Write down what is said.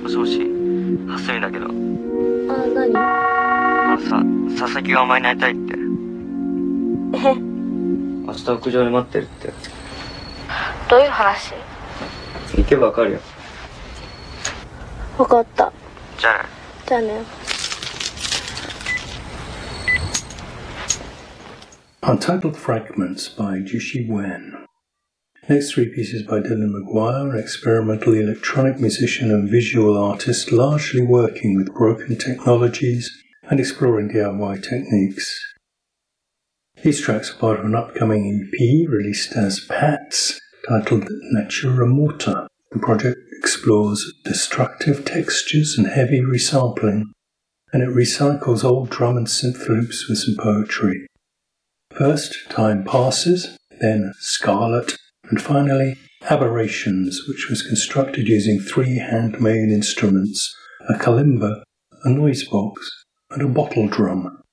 もしもし、はすみだけど。 あ、何？ 佐々木がお前に会いたいって。 え？ 明日屋上に待ってるって。 どういう話？ 行けばわかるよ。 わかった。 じゃあね。 じゃあね。 Untitled Fragments by Jushi Wen. Next three pieces by Dylan McGuire, an experimental electronic musician and visual artist largely working with broken technologies and exploring DIY techniques. These tracks are part of an upcoming EP released as PATS, titled Natura Morta. The project explores destructive textures and heavy resampling, and it recycles old drum and synth loops with some poetry. First, Time Passes, then Scarlet, and finally Aberrations, which was constructed using three handmade instruments, a kalimba, a noise box, and a bottle drum.